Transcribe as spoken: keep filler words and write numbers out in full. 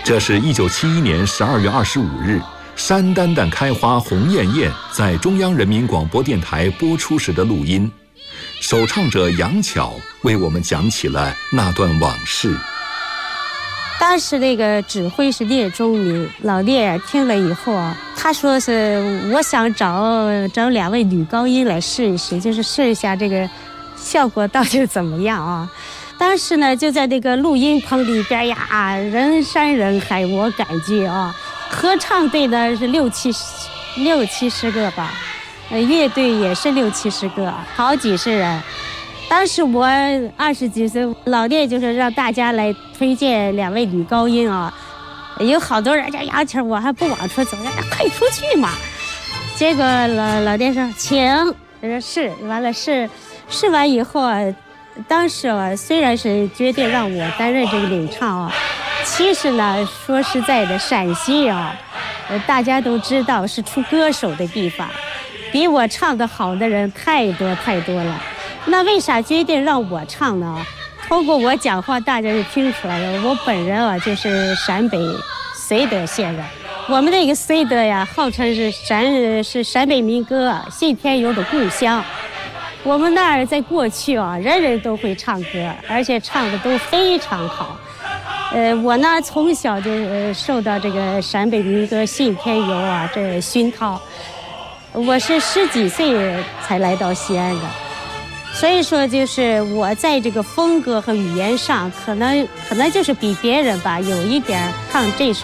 这是一九七一年十二月二十五日，山丹丹开花红艳艳在中央人民广播电台播出时的录音。首唱者杨巧为我们讲起了那段往事。 当时那个指挥是聂忠明，老聂听了以后啊，他说是我想找找两位女高音来试一试，就是试一下这个效果到底怎么样啊。当时呢就在那个录音棚里边呀，人山人海，我感觉啊，合唱队呢是六七十六七十个吧，呃，乐队也是六七十个，好几十人。当时我二十几岁，老聂就是让大家来推荐两位女高音啊，有好多人叫杨巧，我还不往出走，让他快出去嘛。结果老老聂说请，他说是，完了试试完以后啊，当时啊虽然是决定让我担任这个领唱啊，其实呢说实在的，陕西啊，大家都知道是出歌手的地方，比我唱得好的人太多太多了。那为啥决定让我唱呢？通过我讲话，大家就听出来了。我本人啊，就是陕北绥德县人。我们那个绥德呀，号称是陕是陕北民歌信天游的故乡。我们那儿在过去啊，人人都会唱歌，而且唱的都非常好。呃，我呢从小就、呃、受到这个陕北民歌信天游啊这熏陶。我是十几岁才来到西安的。所以说，就是我在这个风格和语言上，可能可能就是比别人吧，有一点唱这首